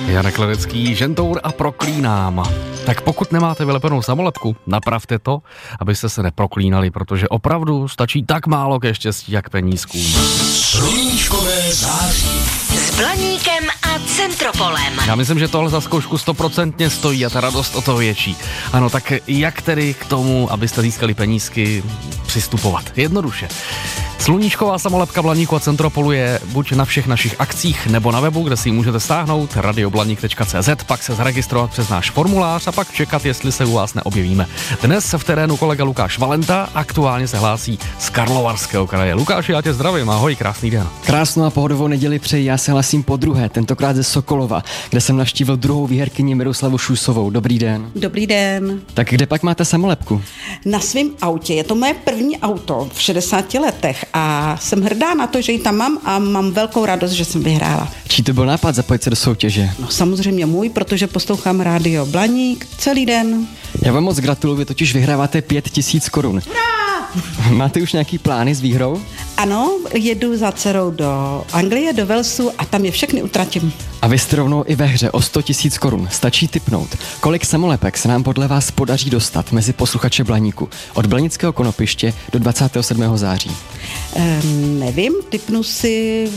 Janek Ledecký, Žentour a Proklínám. Tak pokud nemáte vylepenou samolepku, napravte to, abyste se neproklínali, protože opravdu stačí tak málo ke štěstí, jak penízkům. Sluníčkové září. S Blaníkem a Centropolem. Já myslím, že tohle za zkoušku 100% stojí a ta radost o to větší. Ano, tak jak tedy k tomu, abyste získali penízky, přistupovat? Jednoduše. Sluníčková samolepka Blaníku a Centropolu je buď na všech našich akcích nebo na webu, kde si ji můžete stáhnout, radioblanik.cz, pak se zaregistrovat přes náš formulář a pak čekat, jestli se u vás neobjevíme. Dnes v terénu kolega Lukáš Valenta aktuálně se hlásí z Karlovarského kraje. Lukáši, já tě zdravím, ahoj, krásný den. Krásnou a pohodovou neděli přeji, já se hlasím podruhé, tentokrát ze Sokolova, kde jsem navštívil druhou výherkyni Miroslavu Šusovou. Dobrý den. Dobrý den. Tak kde pak máte samolepku? Na svém autě, je to moje první auto v 60 letech a jsem hrdá na to, že ji tam mám a mám velkou radost, že jsem vyhrála. Čí to byl nápad zapojit se do soutěže? No samozřejmě můj, protože poslouchám rádio Blaník celý den. Já vám moc gratuluju, vy totiž vyhráváte 5000 korun. Máte už nějaký plány s výhrou? Ano, jedu za dcerou do Anglie, do Walesu a tam je všechny utratím. A vy jste rovnou i ve hře o 100 000 korun. Stačí tipnout. Kolik samolepek se nám podle vás podaří dostat mezi posluchače Blaníku od Blanického Konopiště do 27. září? Nevím, tipnu si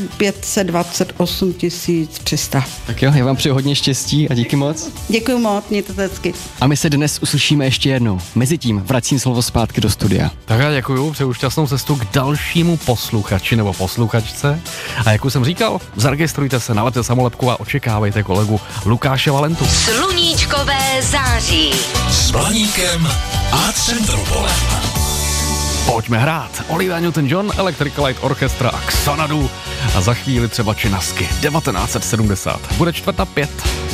528 300. Tak jo, já vám přeju hodně štěstí a díky moc. Děkuju moc, mějte se hezky. A my se dnes uslyšíme ještě jednou. Mezitím vracím slovo zpátky do studia. Tak já děkuju, přeju šťastnou cestu k dalšímu posluchači nebo posluchačce. A jak už jsem říkal, zaregistrujte se, nalepte samolepku a očekávejte kolegu Lukáše Valentu. Sluníčkové září. S Blaníkem a Centropolem. Pojďme hrát. Olivia Newton-John, Electric Light Orchestra a Xanadu. A za chvíli třeba Činasky 1970. Bude 4:05.